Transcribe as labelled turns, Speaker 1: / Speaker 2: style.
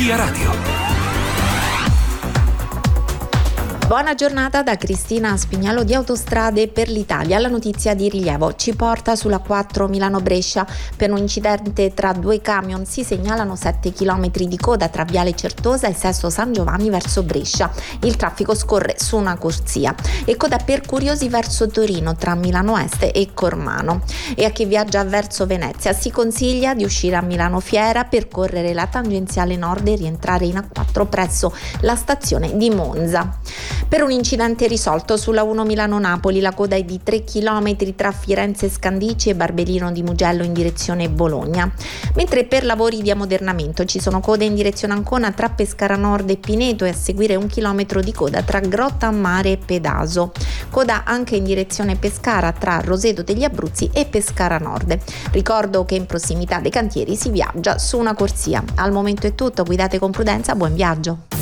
Speaker 1: Via Radio.
Speaker 2: Buona giornata da Cristina Spignalo di Autostrade per l'Italia. La notizia di rilievo ci porta sulla 4 Milano-Brescia. Per un incidente tra due camion si segnalano 7 km di coda tra Viale Certosa e Sesto San Giovanni verso Brescia. Il traffico scorre su una corsia. E coda per curiosi verso Torino tra Milano Est e Cormano. E a chi viaggia verso Venezia si consiglia di uscire a Milano Fiera, percorrere la tangenziale nord e rientrare in A4 presso la stazione di Monza. Per un incidente risolto sulla 1 Milano-Napoli la coda è di 3 km tra Firenze Scandicci e Barbellino di Mugello in direzione Bologna, mentre per lavori di ammodernamento ci sono code in direzione Ancona tra Pescara Nord e Pineto e a seguire 1 chilometro di coda tra Grotta a Mare e Pedaso. Coda anche in direzione Pescara tra Roseto degli Abruzzi e Pescara Nord. Ricordo che in prossimità dei cantieri si viaggia su una corsia. Al momento è tutto, guidate con prudenza, buon viaggio.